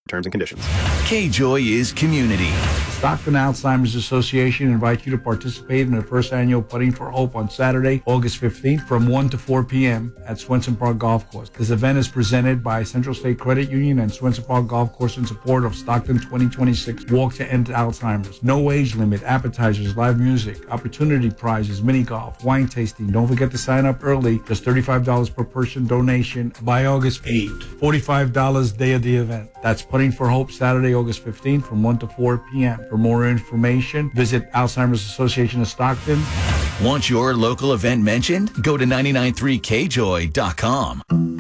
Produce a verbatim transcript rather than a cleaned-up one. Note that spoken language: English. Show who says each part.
Speaker 1: Terms and conditions.
Speaker 2: K-Joy is community.
Speaker 3: Stockton Alzheimer's Association invites you to participate in the first annual Putting for Hope on Saturday, August fifteenth from one to four p.m. at Swenson Park Golf Course. This event is presented by Central State Credit Union and Swenson Park Golf Course in support of Stockton twenty twenty-six Walk to End Alzheimer's. No age limit, appetizers, live music, opportunity prizes, mini golf, wine tasting. Don't forget to sign up early. Just thirty-five dollars per person donation by August eighth. forty-five dollars day of the event. That's Putting for Hope Saturday, August fifteenth from one to four p.m. For more information, visit Alzheimer's Association of Stockton.
Speaker 2: Want your local event mentioned? Go to nine nine three K joy dot com.